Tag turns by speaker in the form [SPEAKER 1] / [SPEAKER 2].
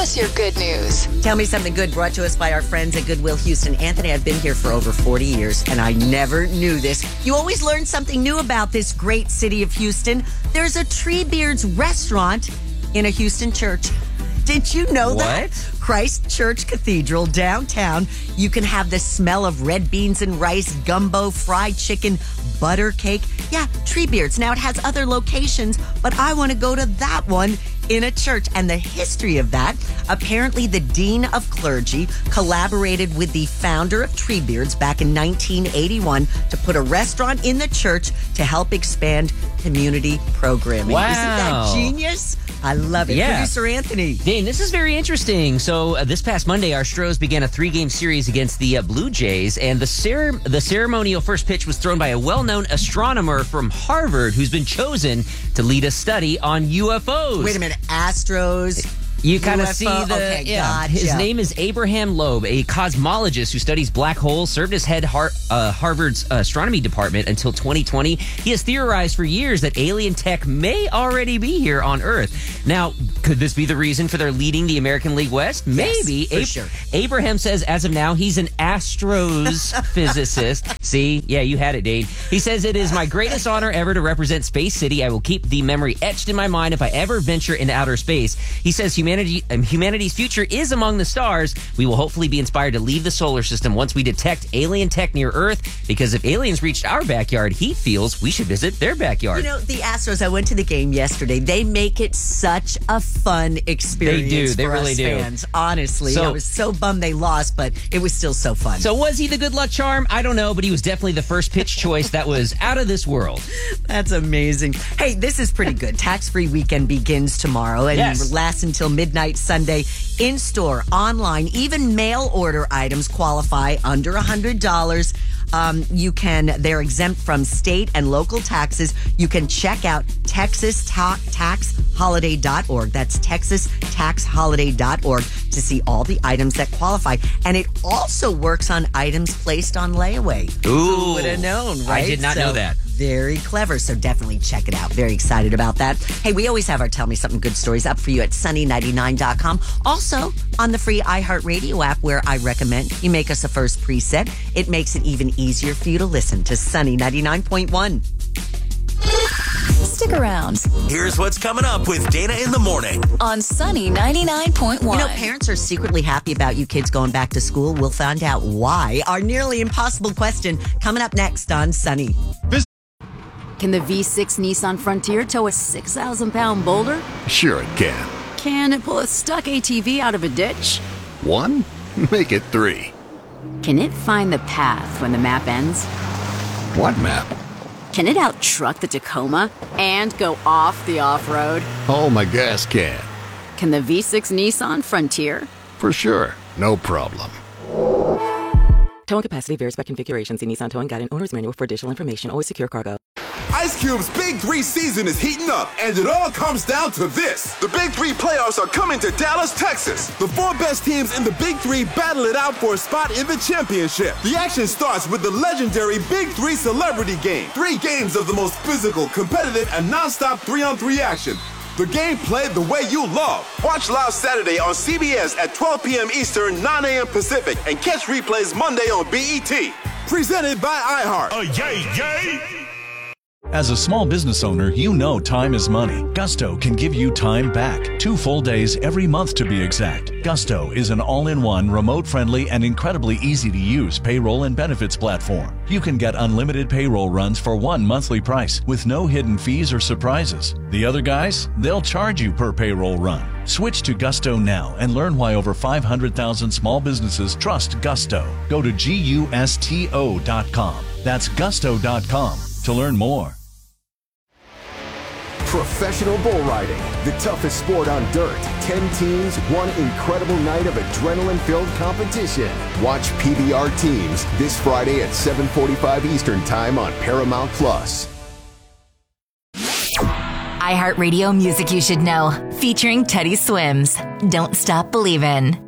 [SPEAKER 1] us your good news.
[SPEAKER 2] Tell me something good, brought to us by our friends at Goodwill Houston. Anthony, I've been here for over 40 years, and I never knew this. You always learn something new about this great city of Houston. There's a Treebeards restaurant in a Houston church. Did you know that? Christ Church Cathedral downtown. You can have the smell of red beans and rice, gumbo, fried chicken, butter cake. Yeah, Treebeards. Now, it has other locations, but I want to go to that one in a church. And the history of that, apparently the Dean of Clergy collaborated with the founder of Treebeards back in 1981 to put a restaurant in the church to help expand community programming.
[SPEAKER 3] Wow.
[SPEAKER 2] Isn't that genius? I love it.
[SPEAKER 3] Yeah.
[SPEAKER 2] Producer Anthony.
[SPEAKER 3] Dane, this is very interesting. So this past Monday, our Stros began a 3-game series against the Blue Jays, and the ceremonial first pitch was thrown by a well-known astronomer from Harvard who's been chosen to lead a study on UFOs.
[SPEAKER 2] Wait a minute. Astros.
[SPEAKER 3] You kind of
[SPEAKER 2] UFO?
[SPEAKER 3] see the...
[SPEAKER 2] Okay, gotcha.
[SPEAKER 3] His name is Abraham Loeb, a cosmologist who studies black holes, served as head Harvard's astronomy department until 2020. He has theorized for years that alien tech may already be here on Earth. Now, could this be the reason for their leading the American League West? Maybe.
[SPEAKER 2] Yes, for sure.
[SPEAKER 3] Abraham says as of now, he's an astrophysicist. See? Yeah, you had it, Dane. He says, it is my greatest honor ever to represent Space City. I will keep the memory etched in my mind if I ever venture into outer space. He says humanity's future is among the stars. We will hopefully be inspired to leave the solar system once we detect alien tech near Earth, because if aliens reached our backyard, he feels we should visit their backyard.
[SPEAKER 2] You know, the Astros, I went to the game yesterday. They make it such a fun experience.
[SPEAKER 3] They do. They
[SPEAKER 2] for
[SPEAKER 3] really
[SPEAKER 2] us
[SPEAKER 3] do.
[SPEAKER 2] fans. Honestly, I was so bummed they lost, but it was still so fun.
[SPEAKER 3] So was he the good luck charm? I don't know, but he was definitely the first pitch choice that was out of this world.
[SPEAKER 2] That's amazing. Hey, this is pretty good. Tax-free weekend begins tomorrow and lasts until midnight Sunday. In-store, online, even mail order items qualify under $100. They're exempt from state and local taxes. You can check out TexasTaxHoliday.org. That's TexasTaxHoliday.org to see all the items that qualify. And it also works on items placed on layaway.
[SPEAKER 3] Ooh.
[SPEAKER 2] Who would have known, right?
[SPEAKER 3] I did not know that.
[SPEAKER 2] Very clever. So definitely check it out. Very excited about that. Hey, we always have our Tell Me Something Good stories up for you at sunny99.com. Also on the free iHeartRadio app, where I recommend you make us a first preset. It makes it even easier for you to listen to Sunny 99.1.
[SPEAKER 4] Stick around.
[SPEAKER 5] Here's what's coming up with Dana in the morning
[SPEAKER 4] on Sunny 99.1.
[SPEAKER 2] You know, parents are secretly happy about you kids going back to school. We'll find out why. Our nearly impossible question coming up next on Sunny.
[SPEAKER 6] Can the V6 Nissan Frontier tow a 6,000-pound boulder?
[SPEAKER 7] Sure it can.
[SPEAKER 6] Can it pull a stuck ATV out of a ditch?
[SPEAKER 7] 1? Make it 3.
[SPEAKER 6] Can it find the path when the map ends?
[SPEAKER 7] What map?
[SPEAKER 6] Can it out-truck the Tacoma and go off the off-road?
[SPEAKER 7] Oh, my gas can.
[SPEAKER 6] Can the V6 Nissan Frontier?
[SPEAKER 7] For sure. No problem.
[SPEAKER 8] Towing capacity varies by configuration. See Nissan Towing Guide and Owner's Manual for additional information. Always secure cargo.
[SPEAKER 9] Ice Cube's Big 3 season is heating up, and it all comes down to this. The Big 3 playoffs are coming to Dallas, Texas. The 4 best teams in the Big 3 battle it out for a spot in the championship. The action starts with the legendary Big 3 Celebrity Game. 3 games of the most physical, competitive, and non-stop 3-on-3 action. The game played the way you love. Watch live Saturday on CBS at 12 p.m. Eastern, 9 a.m. Pacific, and catch replays Monday on BET. Presented by iHeart.
[SPEAKER 10] Yay! As a small business owner, you know time is money. Gusto can give you time back. 2 full days every month to be exact. Gusto is an all-in-one, remote-friendly, and incredibly easy-to-use payroll and benefits platform. You can get unlimited payroll runs for one monthly price with no hidden fees or surprises. The other guys, they'll charge you per payroll run. Switch to Gusto now and learn why over 500,000 small businesses trust Gusto. Go to GUSTO.com. That's Gusto.com to learn more.
[SPEAKER 11] Professional bull riding, the toughest sport on dirt. 10 teams, one incredible night of adrenaline-filled competition. Watch PBR Teams this Friday at 7:45 Eastern Time on Paramount+.
[SPEAKER 4] iHeartRadio music you should know, featuring Teddy Swims. Don't Stop Believin'.